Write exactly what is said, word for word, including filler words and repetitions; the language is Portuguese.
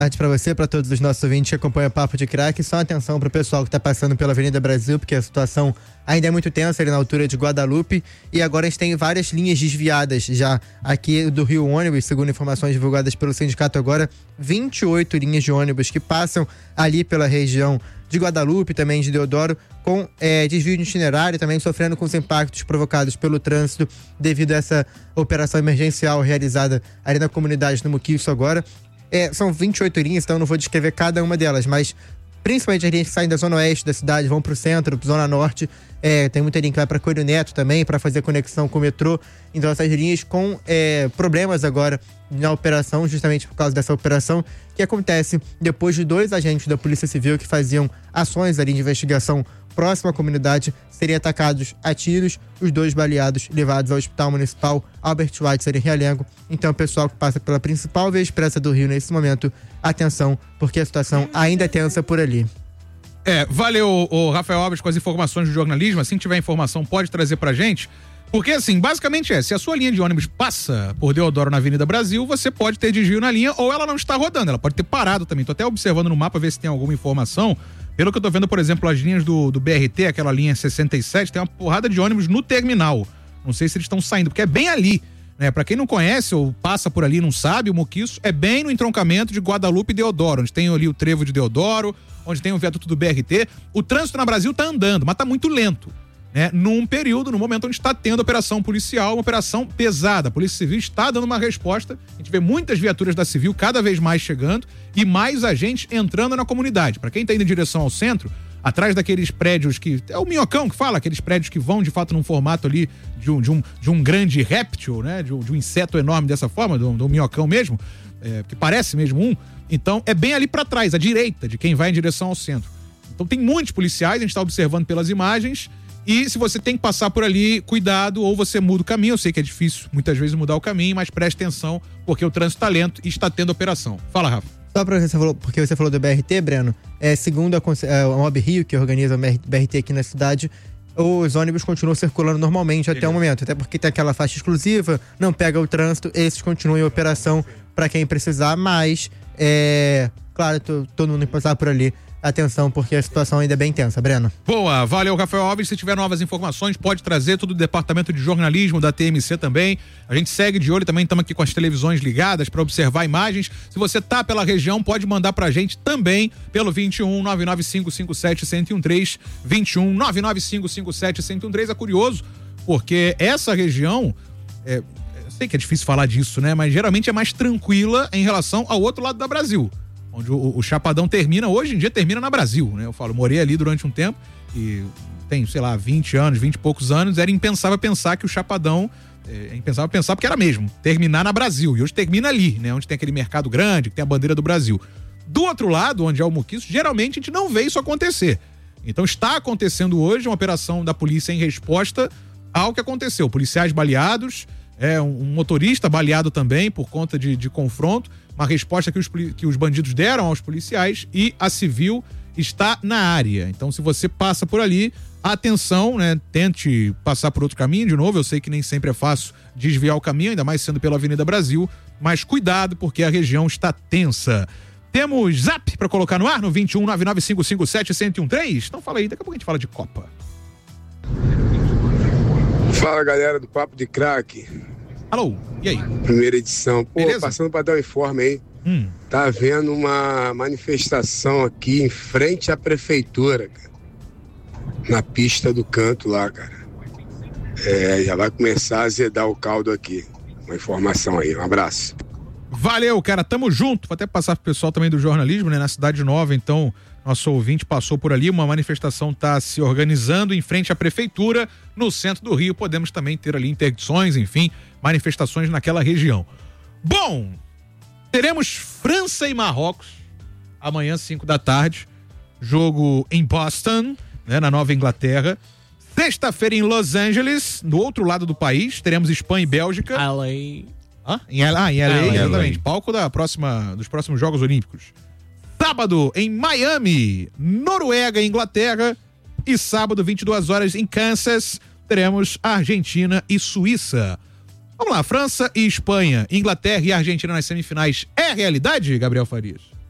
Tarde para você, para todos os nossos ouvintes que acompanham o Papo de Crack. Só atenção para o pessoal que está passando pela Avenida Brasil, porque a situação ainda é muito tensa ali na altura de Guadalupe. E agora a gente tem várias linhas desviadas já aqui do Rio Ônibus, segundo informações divulgadas pelo sindicato agora, vinte e oito linhas de ônibus que passam ali pela região de Guadalupe, também de Deodoro, com é, desvio de itinerário, também sofrendo com os impactos provocados pelo trânsito devido a essa operação emergencial realizada ali na comunidade do Muquiço agora. É, são vinte e oito linhas, então eu não vou descrever cada uma delas, mas principalmente as linhas que saem da zona oeste da cidade, vão pro centro, pra zona norte. É, tem muita linha que vai pra Coelho Neto também, para fazer conexão com o metrô. Então essas linhas com é, problemas agora na operação, justamente por causa dessa operação, que acontece depois de dois agentes da Polícia Civil que faziam ações ali de investigação próxima à comunidade serem atacados a tiros, os dois baleados levados ao Hospital Municipal Albert Schweitzer em Realengo. Então, o pessoal que passa pela principal via expressa do Rio nesse momento, atenção, porque a situação ainda é tensa por ali. É, valeu, o Rafael Alves, com as informações do jornalismo. Assim que tiver informação, pode trazer pra gente. Porque, assim, basicamente é, se a sua linha de ônibus passa por Deodoro na Avenida Brasil, você pode ter desvio na linha ou ela não está rodando, ela pode ter parado também. Tô até observando no mapa, ver se tem alguma informação. Pelo que eu tô vendo, por exemplo, as linhas do, do B R T, aquela linha sessenta e sete, tem uma porrada de ônibus no terminal. Não sei se eles estão saindo, porque é bem ali, né? Pra quem não conhece ou passa por ali e não sabe, o Muquiço é bem no entroncamento de Guadalupe e Deodoro, onde tem ali o trevo de Deodoro, onde tem o viaduto do B R T. O trânsito na Brasil tá andando, mas tá muito lento, né? Num período, no momento onde está tendo operação policial, uma operação pesada. A Polícia Civil está dando uma resposta. A gente vê muitas viaturas da Civil cada vez mais chegando e mais agentes entrando na comunidade. Para quem está indo em direção ao centro, atrás daqueles prédios que... É o Minhocão que fala, aqueles prédios que vão, de fato, num formato ali de um, de um, de um grande réptil, né? De um, de um inseto enorme dessa forma, do, do Minhocão mesmo, é, que parece mesmo um. Então, é bem ali para trás, à direita, de quem vai em direção ao centro. Então, tem muitos policiais, a gente está observando pelas imagens. E se você tem que passar por ali, cuidado, ou você muda o caminho. Eu sei que é difícil muitas vezes mudar o caminho, mas preste atenção, porque o trânsito tá lento e está tendo operação. Fala, Rafa. Só pra você falou, porque você falou do B R T, Breno, é, segundo a, a Mob Rio, que organiza o B R T aqui na cidade, os ônibus continuam circulando normalmente até o momento, até porque tem aquela faixa exclusiva, não pega o trânsito, esses continuam em operação para quem precisar, mas é claro, tô, todo mundo que passar por ali, atenção, porque a situação ainda é bem tensa, Breno. Boa, valeu, Rafael Alves. Se tiver novas informações, pode trazer tudo do Departamento de Jornalismo da T M C também. A gente segue de olho também, estamos aqui com as televisões ligadas para observar imagens. Se você tá pela região, pode mandar pra gente também pelo vinte e um, nove nove cinco cinco sete, um zero um três, vinte e um, nove nove cinco cinco sete, um zero um três. É curioso, porque essa região, é, eu sei que é difícil falar disso, né? Mas geralmente é mais tranquila em relação ao outro lado da Brasil, onde o, o Chapadão termina, hoje em dia termina na Brasil, né? Eu falo, morei ali durante um tempo e tem, sei lá, vinte anos, vinte e poucos anos, era impensável pensar que o Chapadão, é impensável pensar porque era mesmo, terminar na Brasil, e hoje termina ali, né? Onde tem aquele mercado grande, que tem a bandeira do Brasil. Do outro lado, onde é o Muquiço, geralmente a gente não vê isso acontecer. Então está acontecendo hoje uma operação da polícia em resposta ao que aconteceu. Policiais baleados, é, um, um motorista baleado também por conta de, de confronto, uma resposta que os, que os bandidos deram aos policiais, e a Civil está na área. Então, se você passa por ali, atenção, né? Tente passar por outro caminho de novo. Eu sei que nem sempre é fácil desviar o caminho, ainda mais sendo pela Avenida Brasil, mas cuidado, porque a região está tensa. Temos zap para colocar no ar no vinte e um, nove nove cinco cinco sete, um zero um três. Então fala aí, daqui a pouco a gente fala de Copa. Fala, galera do Papo de Crack. Alô, e aí? Primeira edição. Pô, beleza? Passando para dar um informe aí. Hum. Tá havendo uma manifestação aqui em frente à prefeitura, cara. Na pista do canto lá, cara. É, já vai começar a azedar o caldo aqui. Uma informação aí, um abraço. Valeu, cara, tamo junto. Vou até passar pro pessoal também do jornalismo, né? Na Cidade Nova, então, nosso ouvinte passou por ali, uma manifestação tá se organizando em frente à prefeitura, no centro do Rio. Podemos também ter ali interdções, enfim, manifestações naquela região. Bom, teremos França e Marrocos amanhã, cinco da tarde, jogo em Boston, né, na Nova Inglaterra. Sexta-feira em Los Angeles, do outro lado do país, teremos Espanha e Bélgica. L A. Ah, em L A, ah, em L A, L A, exatamente. Palco da próxima, dos próximos Jogos Olímpicos. Sábado em Miami, Noruega e Inglaterra. E sábado, vinte e duas horas, em Kansas, teremos Argentina e Suíça. Vamos lá, França e Espanha, Inglaterra e Argentina nas semifinais. É realidade, Gabriel Farias?